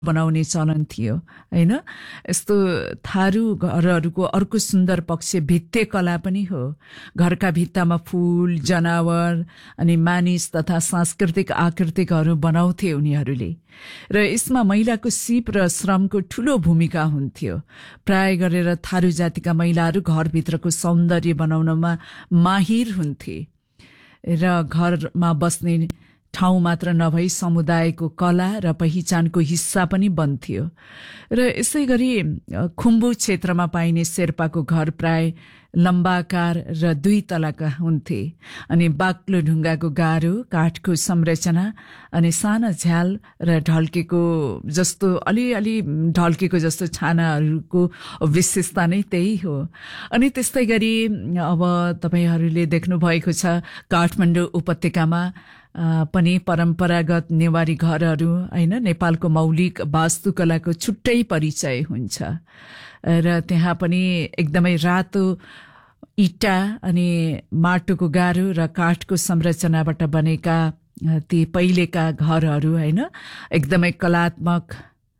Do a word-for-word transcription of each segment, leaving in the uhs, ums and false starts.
बनाउने चलन थियो हैन। यस्तो थारू घरहरूको अर्को सुन्दर पक्ष भित्ते कला पनि हो। घरका भित्तामा फूल, जनावर अनि मानिस तथा सांस्कृतिक आकृतिहरू बनाउँथे उनीहरूले र यसमा महिलाको सिप र श्रमको ठूलो भूमिका हुन्थ्यो। प्राय गरेर थारू जातिका महिलाहरू घरभित्रको सौन्दर्य बनाउनमा माहिर हुन्थे र घरमा बस्ने ठाउँ मात्र नभई समुदायको कला र पहिचानको हिस्सा पनि बन्थ्यो। र यसै गरी खुम्बु क्षेत्रमा पाइने शेर्पाको घर प्राय लम्बाकार र दुई तलाका हुन्थे अनि बाक्लो ढुङ्गाको गारो, काठको संरचना अनि साना झ्याल र ढल्केको जस्तो अलिअलि ढल्केको जस्तो छानाहरूको विशेषता नै त्यही हो। अनि त्यस्तै गरी अब तपाईहरूले देख्नु भएको छ काठमाडौँ उपत्यकामा पनि परम्परागत नेवारी घरहरू हैन नेपालको मौलिक वास्तुकलाको छुट्टै परिचय हुन्छ र त्यहाँ पनि एकदमै रातो इटा अनि माटोको गारो र काठको संरचनाबाट बनेका ती पहिलेका घरहरू हैन एकदमै कलात्मक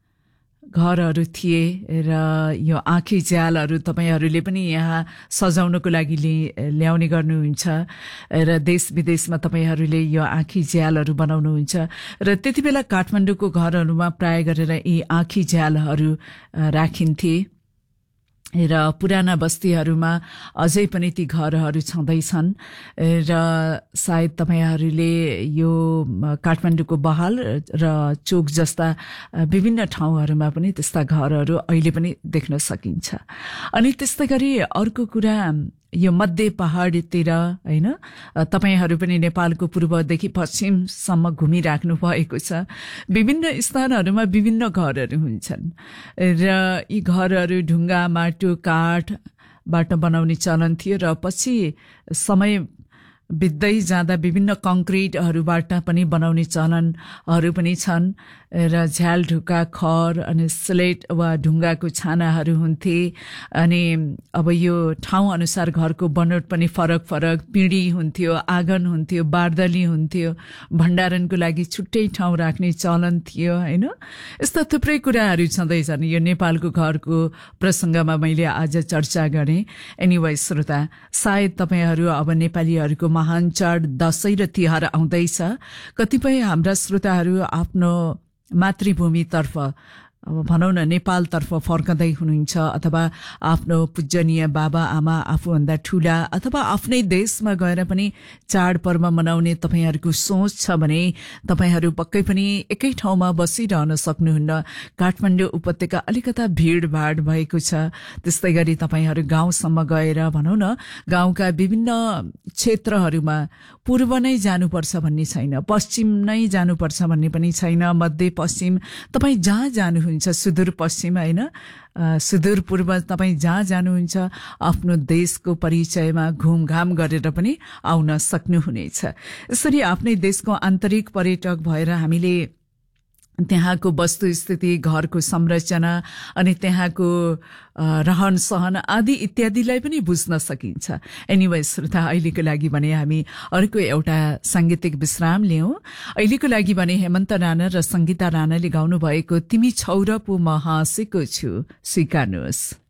घरहरू थिए र यो आँखी झ्यालहरू तपाईहरूले पनि यहाँ सजाउनको लागि ल्याउने गर्नुहुन्छ र देश विदेशमा तपाईहरूले यो आँखी झ्यालहरू बनाउनुहुन्छ र त्यति बेला काठमाडौँको घरहरूमा प्राय गरेर यी आँखी झ्यालहरू राखिन्थे र पुराना बस्तीहरूमा अझै पनि ती घरहरू छँदैछन् र सायद तपाईहरूले यो काठमाडौँको बहाल र चोक जस्ता विभिन्न ठाउँहरूमा पनि त्यस्ता घरहरू अहिले पनि देख्न सकिन्छ। अनि त्यस्तै गरी अर्को कुरा यो मध्य पहाडतिर हैन तपाईहरू पनि नेपालको पूर्वदेखि पश्चिमसम्म घुमिराख्नु भएको छ। विभिन्न स्थानहरूमा विभिन्न घरहरू हुन्छन् र यी घरहरू ढुङ्गा, माटो, काठबाट बनाउने चलन थियो र पछि समय बित्दै जाँदा विभिन्न कंक्रिटहरूबाट पनि बनाउने चलनहरू पनि छन् र झ्याल ढुका, खर अनि स्लेट वा ढुङ्गाको छानाहरू हुन्थे। अनि अब यो ठाउँ अनुसार घरको बनोट पनि फरक फरक, पिँढी हुन्थ्यो, आँगन हुन्थ्यो, बार्दली हुन्थ्यो, भण्डारणको लागि छुट्टै ठाउँ राख्ने चलन थियो हैन। यस्ता थुप्रै कुराहरू छँदैछन्। यो नेपालको घरको प्रसङ्गमा मैले आज चर्चा गरेँ। एनीवे श्रोता, सायद तपाईहरू अब नेपालीहरूको महान चाड दशैं र तिहार आउँदैछ। कतिपय हाम्रा श्रोताहरू आफ्नो मातृभूमितर्फ अब भनौँ न नेपालतर्फ फर्कँदै हुनुहुन्छ अथवा आफ्नो पूजनीय बाबा आमा आफूभन्दा ठूला अथवा आफ्नै देशमा गएर पनि चाडपर्व मनाउने तपाईहरूको सोच छ भने तपाईहरू पक्कै पनि एकै ठाउँमा बसिरहन सक्नुहुन्न। काठमाडौँ उपत्यका अलिकता भीडभाड भएको छ। त्यस्तै गरी तपाईहरू गाउँसम्म गएर भनौँ न गाउँका विभिन्न क्षेत्रहरूमा पूर्व नै जानुपर्छ भन्ने छैन, पश्चिम नै जानुपर्छ भन्ने पनि छैन, मध्य पश्चिम तपाईँ जहाँ जानुहुन्छ, सुदूरपश्चिम हैन, सुदूर पूर्व तपाईँ जहाँ जानुहुन्छ आफ्नो देशको परिचयमा घुमघाम गरेर पनि आउन सक्नुहुनेछ। यसरी आफ्नै देशको आन्तरिक पर्यटक भएर हामीले त्यहाँको वस्तुस्थिति, घरको संरचना अनि त्यहाँको रहन सहन आदि इत्यादिलाई पनि बुझ्न सकिन्छ। एनीवे श्रोता, अहिलेको लागि भने हामी अर्को एउटा सांगीतिक विश्राम लियौं। अहिलेको लागि भने हेमन्त राणा र संगीता राणाले गाउनु भएको तिमी छौ र पो म हाँसेको छु स्वीकार्नुहोस्।